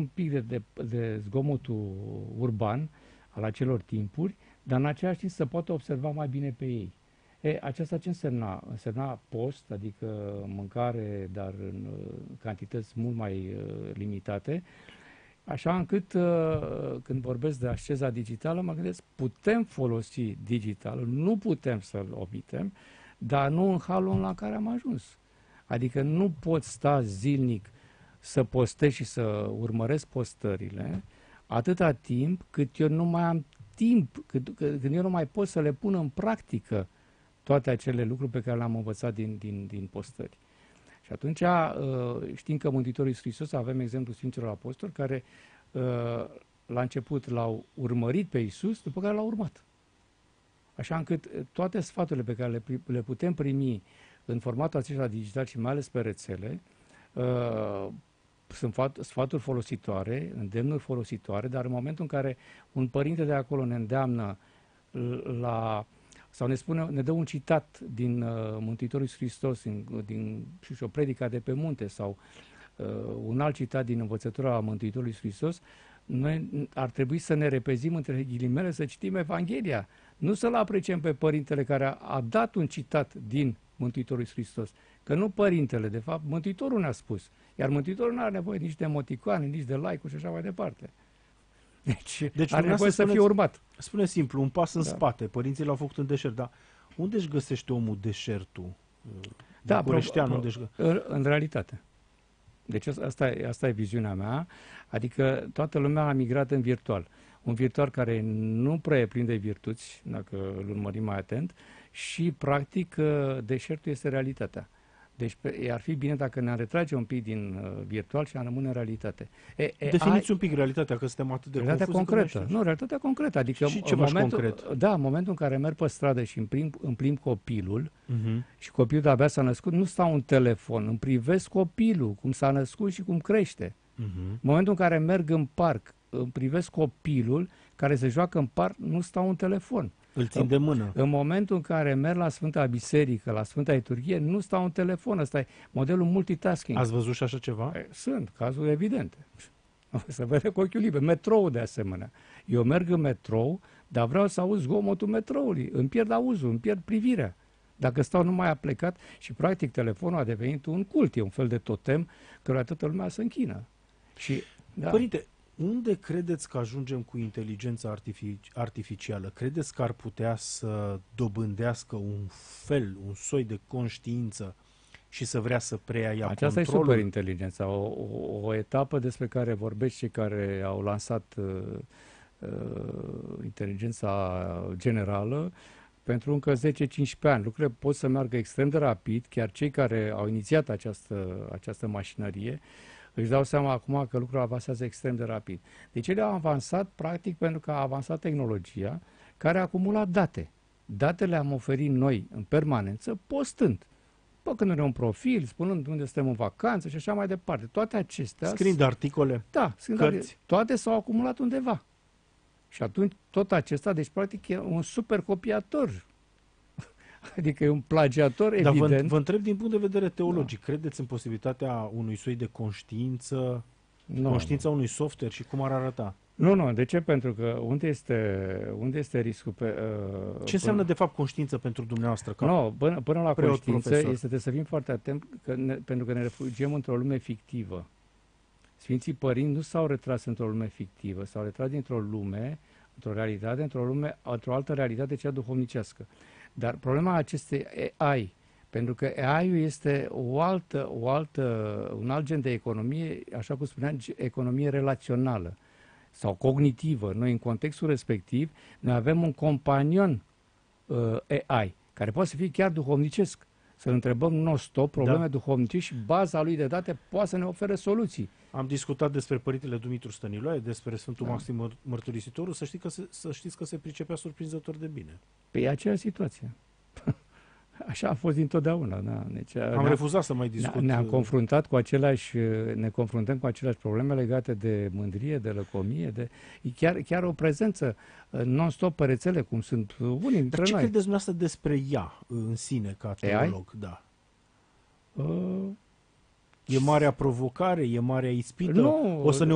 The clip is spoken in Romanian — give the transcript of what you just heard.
pic de zgomotul urban al acelor timpuri, dar în același timp să poată observa mai bine pe ei. Aceasta ce însemna? Însemna post, adică mâncare, dar în cantități mult mai limitate, așa încât când vorbesc de asceza digitală, mă gândesc, putem folosi digitalul, nu putem să-l omitem, dar nu în halul la care am ajuns. Adică nu pot sta zilnic să postez și să urmăresc postările atâta timp cât eu nu mai am timp, când eu nu mai pot să le pun în practică toate acele lucruri pe care le-am învățat din postări. Și atunci știm că Mântuitorul Iisus Hristos, avem exemplul Sfinților Apostoli, care la început l-au urmărit pe Iisus, după care l-au urmat. Așa încât toate sfaturile pe care le putem primi în formatul acesta digital și mai ales pe rețele, sunt sfaturi folositoare, îndemnuri folositoare, dar în momentul în care un părinte de acolo ne îndeamnă sau ne dă un citat din Mântuitorul Iisus Hristos, din o predică de pe munte sau un alt citat din învățătura Mântuitorului Iisus Hristos, noi ar trebui să ne repezim între ghilimele să citim Evanghelia, nu să-l apreciem pe părintele care a dat un citat din Mântuitorul Iisus Hristos. Că nu părintele, de fapt, Mântuitorul ne-a spus. Iar Mântuitorul nu are nevoie nici de emoticoane, nici de like-uri și așa mai departe. Deci are nevoie să fie urmat. Spune simplu, un pas în spate. Părinții l-au făcut în deșert, dar unde își găsește omul deșertul? În realitate. Deci asta e viziunea mea. Adică toată lumea a migrat în virtual. Un virtual care nu prea prinde virtuți, dacă îl urmărim mai atent, și practic deșertul este realitatea. Deci ar fi bine dacă ne-am retrage un pic din virtual și am rămâne în realitate. Definiți un pic realitatea, că suntem atât de realitatea concretă. Nu, realitatea concretă. Adică și ce concret? Da, în momentul în care merg pe stradă și îmi plimb copilul și copilul de-abia s-a născut, nu stau în telefon, îmi privesc copilul, cum s-a născut și cum crește. În momentul în care merg în parc, îmi privesc copilul care se joacă în parc, nu stau în telefon. Îl țin de mână. În momentul în care merg la Sfânta Biserică, la Sfânta Liturghie, nu stau în telefon. Ăsta e modelul multitasking. Ați văzut și așa ceva? Sunt cazuri evidente. Se vede cu ochiul liber. Metrou de asemenea. Eu merg în metrou, dar vreau să auz zgomotul metroului. Îmi pierd auzul, îmi pierd privirea. Dacă stau numai aplecat și practic telefonul a devenit un cult, e un fel de totem căruia toată lumea se închină. Și, da. Părinte, unde credeți că ajungem cu inteligența artificială? Credeți că ar putea să dobândească un soi de conștiință și să vrea să preia ea Aceasta controlul? e superinteligența, o etapă despre care vorbești cei care au lansat inteligența generală pentru încă 10-15 ani. Lucrurile pot să meargă extrem de rapid, chiar cei care au inițiat această mașinărie își dau seama acum că lucrurile avansează extrem de rapid. Deci ele au avansat practic pentru că a avansat tehnologia care a acumulat date. Datele am oferit noi în permanență, postând. Făcându-ne un profil, spunând unde suntem în vacanță și așa mai departe. Toate acestea... Scriind articole, da, cărți. Toate s-au acumulat undeva. Și atunci tot acesta, deci practic e un super copiator. Adică e un plagiator evident. Dar vă întreb din punct de vedere teologic, credeți în posibilitatea unui soi de conștiință, conștiința unui software și cum ar arăta? Nu. De ce? Pentru că unde este riscul? Ce înseamnă de fapt conștiință pentru dumneavoastră? Până la conștiință profesor. trebuie să fim foarte atenți pentru că ne refugiem într-o lume fictivă. Sfinții părinți nu s-au retras într-o lume fictivă, s-au retras dintr-o lume, într-o realitate, într-o altă realitate, cea duhovnicească. Dar problema acestei AI, pentru că AI-ul este un alt gen de economie, așa cum spuneam, economie relațională sau cognitivă. Noi, în contextul respectiv, noi avem un companion AI, care poate să fie chiar duhovnicesc. Să-l întrebăm non-stop probleme duhovnicești și baza lui de date poate să ne ofere soluții. Am discutat despre Părintele Dumitru Stăniloae, despre Sfântul Maxim Mărturisitorul, să știți că se pricepea surprinzător de bine. Pe aceeași situație. Așa a fost dintotdeauna. Da. Deci, am refuzat să mai discut. Ne confruntăm cu aceleași probleme legate de mândrie, de lăcomie, chiar o prezență non-stop pe rețele, cum sunt unii dintre Dar ce noi. credeți dumneavoastră despre ea în sine, ca teolog? Da. E marea provocare? E marea ispită? Nu, o să ne